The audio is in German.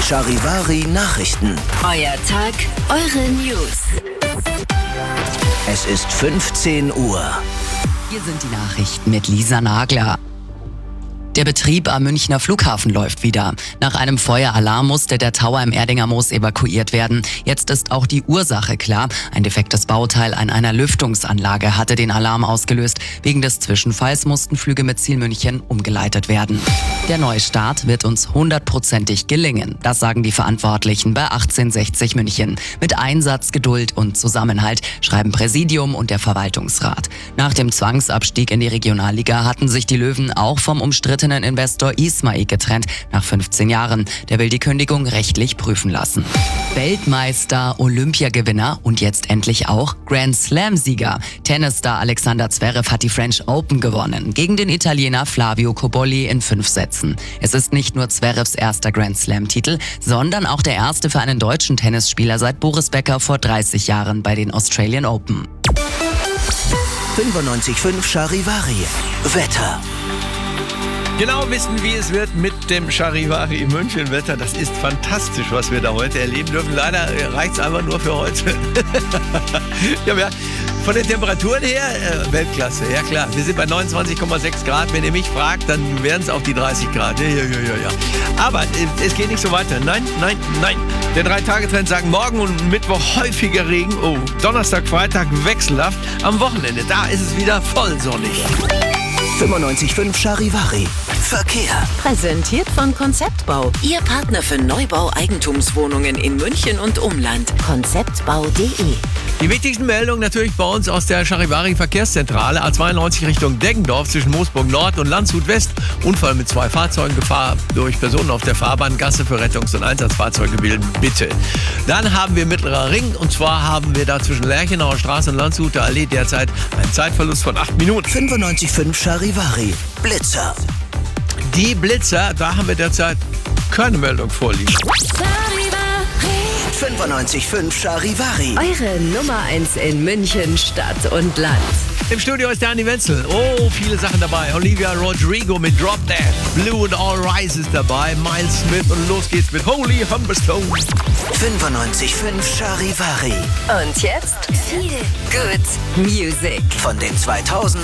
Die Charivari Nachrichten. Euer Tag, eure News. Es ist 15 Uhr. Hier sind die Nachrichten mit Lisa Nagler. Der Betrieb am Münchner Flughafen läuft wieder. Nach einem Feueralarm musste der Tower im Erdinger Moos evakuiert werden. Jetzt ist auch die Ursache klar. Ein defektes Bauteil an einer Lüftungsanlage hatte den Alarm ausgelöst. Wegen des Zwischenfalls mussten Flüge mit Ziel München umgeleitet werden. Der Neustart wird uns 100%ig gelingen. Das sagen die Verantwortlichen bei 1860 München. Mit Einsatz, Geduld und Zusammenhalt, schreiben Präsidium und der Verwaltungsrat. Nach dem Zwangsabstieg in die Regionalliga hatten sich die Löwen auch vom umstrittenen Investor Ismail getrennt nach 15 Jahren. Der will die Kündigung rechtlich prüfen lassen. Weltmeister, Olympiagewinner und jetzt endlich auch Grand Slam-Sieger. Tennisstar Alexander Zverev hat die French Open gewonnen. Gegen den Italiener Flavio Cobolli in 5 Sätzen. Es ist nicht nur Zverevs erster Grand Slam-Titel, sondern auch der erste für einen deutschen Tennisspieler seit Boris Becker vor 30 Jahren bei den Australian Open. 95.5 Charivari. Wetter. Genau wissen, wie es wird mit dem Charivari München Wetter. Das ist fantastisch, was wir da heute erleben dürfen. Leider reicht es einfach nur für heute. Ja, von den Temperaturen her, Weltklasse, ja klar. Wir sind bei 29,6 Grad. Wenn ihr mich fragt, dann wären es auch die 30 Grad. Ja. Aber es geht nicht so weiter. Nein. Der 3-Tage-Trend sagen morgen und Mittwoch häufiger Regen. Oh, Donnerstag, Freitag wechselhaft. Am Wochenende, da ist es wieder voll sonnig. 95.5 Charivari. Verkehr. Präsentiert von Konzeptbau. Ihr Partner für Neubau-Eigentumswohnungen in München und Umland. Konzeptbau.de. Die wichtigsten Meldungen natürlich bei uns aus der Charivari Verkehrszentrale. A92 Richtung Deggendorf zwischen Moosburg Nord und Landshut West. Unfall mit 2 Fahrzeugen, Gefahr durch Personen auf der Fahrbahn, Gasse für Rettungs- und Einsatzfahrzeuge bilden, bitte. Dann haben wir Mittlerer Ring und zwar haben wir da zwischen Lerchenauer Straße und Landshuter Allee derzeit einen Zeitverlust von 8 Minuten. 95.5 Charivari. Blitzer. Die Blitzer, da haben wir derzeit keine Meldung vorliegen. 95.5 Charivari. Eure Nummer 1 in München, Stadt und Land. Im Studio ist der Andi Wenzel. Oh, viele Sachen dabei. Olivia Rodrigo mit Drop Dead. Blue and All Rise ist dabei. Miles Smith und los geht's mit Holy Humberstone. 95.5 Charivari. Und jetzt viel Good Music. Von den 2000